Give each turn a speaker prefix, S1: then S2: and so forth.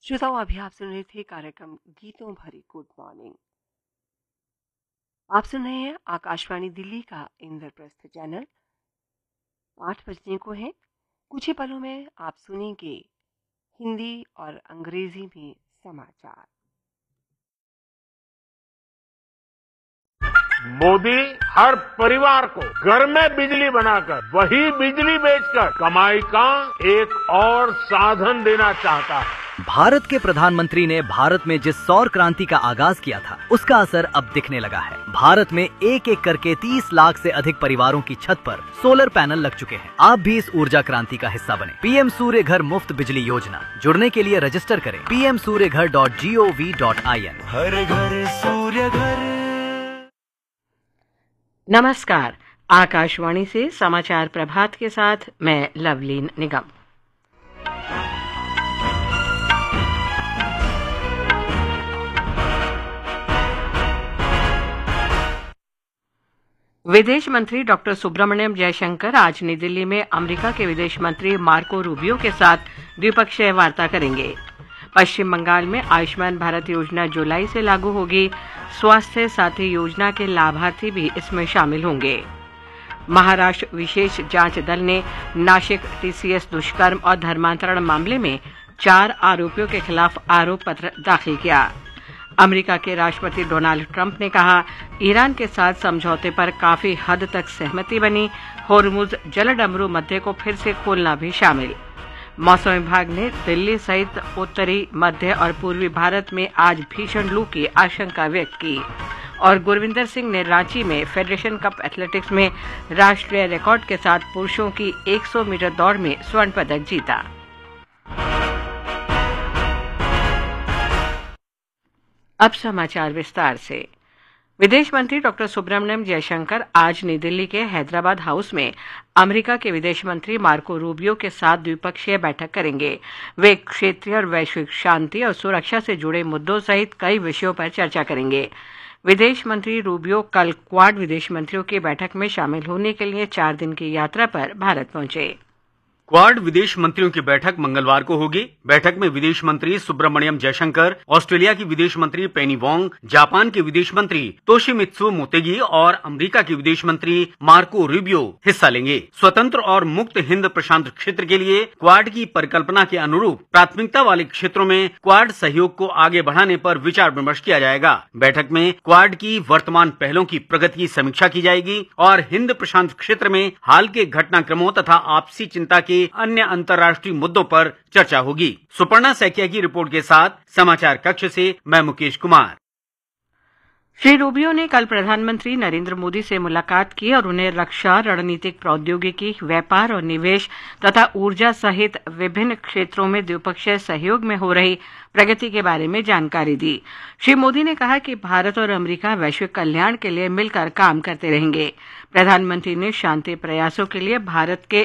S1: श्रोताओं, अभी आप सुन रहे थे कार्यक्रम गीतों भरी गुड मॉर्निंग। आप सुन रहे हैं आकाशवाणी दिल्ली का इंद्रप्रस्थ चैनल। 8 बजने को है। कुछ ही पलों में आप सुनेंगे हिंदी और अंग्रेजी में समाचार।
S2: मोदी हर परिवार को घर में बिजली बनाकर वही बिजली बेचकर कमाई का एक और साधन देना चाहता है।
S3: भारत के प्रधानमंत्री ने भारत में जिस सौर क्रांति का आगाज किया था, उसका असर अब दिखने लगा है। भारत में एक एक करके 30 लाख से अधिक परिवारों की छत पर सोलर पैनल लग चुके हैं। आप भी इस ऊर्जा क्रांति का हिस्सा बने। पीएम सूर्य घर मुफ्त बिजली योजना, जुड़ने के लिए रजिस्टर करें pmsuryaghar.gov.in।
S4: हर घर सूर्य घर।
S5: नमस्कार, आकाशवाणी से समाचार प्रभात के साथ मैं लवलीन निगम। विदेश मंत्री डॉक्टर सुब्रमण्यम जयशंकर आज नई दिल्ली में अमेरिका के विदेश मंत्री मार्को रूबियो के साथ द्विपक्षीय वार्ता करेंगे। पश्चिम बंगाल में आयुष्मान भारत योजना जुलाई से लागू होगी। स्वास्थ्य साथी योजना के लाभार्थी भी इसमें शामिल होंगे। महाराष्ट्र विशेष जांच दल ने नासिक टीसीएस दुष्कर्म और धर्मांतरण मामले में 4 आरोपियों के खिलाफ आरोप पत्र दाखिल किया। अमेरिका के राष्ट्रपति डोनाल्ड ट्रंप ने कहा, ईरान के साथ समझौते पर काफी हद तक सहमति बनी। होर्मुज जलडमरू मध्य को फिर से खोलना भी शामिल। मौसम विभाग ने दिल्ली सहित उत्तरी, मध्य और पूर्वी भारत में आज भीषण लू की आशंका व्यक्त की। और गुरविंदर सिंह ने रांची में फेडरेशन कप एथलेटिक्स में राष्ट्रीय रिकॉर्ड के साथ पुरुषों की 100 मीटर दौड़ में स्वर्ण पदक जीता। अब समाचार विस्तार से। विदेश मंत्री डॉक्टर सुब्रमण्यम जयशंकर आज नई दिल्ली के हैदराबाद हाउस में अमेरिका के विदेश मंत्री मार्को रूबियो के साथ द्विपक्षीय बैठक करेंगे। वे क्षेत्रीय और वैश्विक शांति और सुरक्षा से जुड़े मुद्दों सहित कई विषयों पर चर्चा करेंगे। विदेश मंत्री रूबियो कल क्वाड विदेश मंत्रियों की बैठक में शामिल होने के लिए 4 दिन की यात्रा पर भारत पहुंचे।
S6: क्वाड विदेश मंत्रियों की बैठक मंगलवार को होगी। बैठक में विदेश मंत्री सुब्रमण्यम जयशंकर, ऑस्ट्रेलिया की विदेश मंत्री पेनी वोंग, जापान के विदेश मंत्री तोशिमित्सु मोतेगी और अमेरिका के विदेश मंत्री मार्को रूबियो हिस्सा लेंगे। स्वतंत्र और मुक्त हिंद प्रशांत क्षेत्र के लिए क्वाड की परिकल्पना के अनुरूप प्राथमिकता वाले क्षेत्रों में क्वाड सहयोग को आगे बढ़ाने पर विचार विमर्श किया जाएगा। बैठक में क्वाड की वर्तमान पहलों की प्रगति की समीक्षा की जाएगी और हिंद प्रशांत क्षेत्र में हाल के घटनाक्रमों तथा आपसी चिंता के अन्य अंतर्राष्ट्रीय मुद्दों पर चर्चा होगी। सुपर्णा सैकिया की रिपोर्ट के साथ समाचार कक्ष से मैं मुकेश कुमार।
S5: श्री रूबियो ने कल प्रधानमंत्री नरेंद्र मोदी से मुलाकात की और उन्हें रक्षा, रणनीतिक प्रौद्योगिकी, व्यापार और निवेश तथा ऊर्जा सहित विभिन्न क्षेत्रों में द्विपक्षीय सहयोग में हो रही प्रगति के बारे में जानकारी दी। श्री मोदी ने कहा कि भारत और अमेरिका वैश्विक कल्याण के लिए मिलकर काम करते रहेंगे। प्रधानमंत्री ने शांति प्रयासों के लिए भारत के